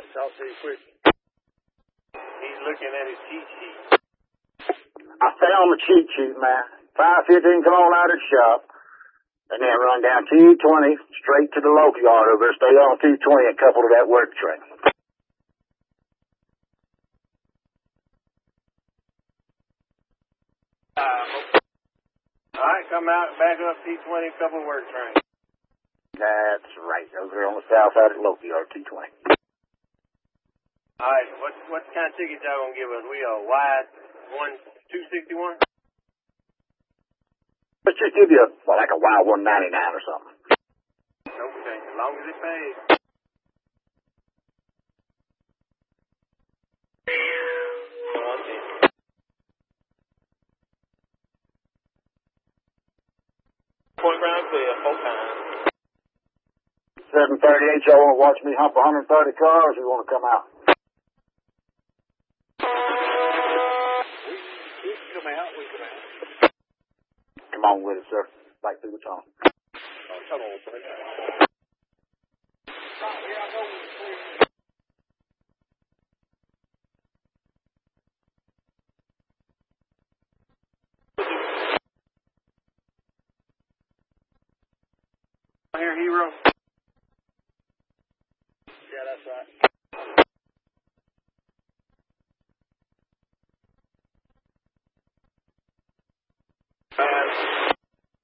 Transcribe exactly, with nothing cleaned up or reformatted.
Talk to you quick. He's looking at his cheat sheet. I found the cheat sheet, man. five fifteen, come on out of the shop. And then run down two twenty, straight to the local yard over there. Stay on two twenty and couple to that work train. Uh, all right, come out, back up T twenty, couple work train. That's right. Over there on the south side of the local yard, two twenty. All right, what what kind of ticket y'all gonna give us? We are wide one two sixty one. Let's just give you a, well, like a wild one ninety nine or something. Okay, as long as it pays. Point round clear, four times. seven thirty-eight, y'all want to watch me hump one hundred thirty cars, or you want to come out? We can come out, we can come out. Come on with it, sir. Back through the tunnel. Oh, come on, buddy. Here, hero. Yeah, that's right.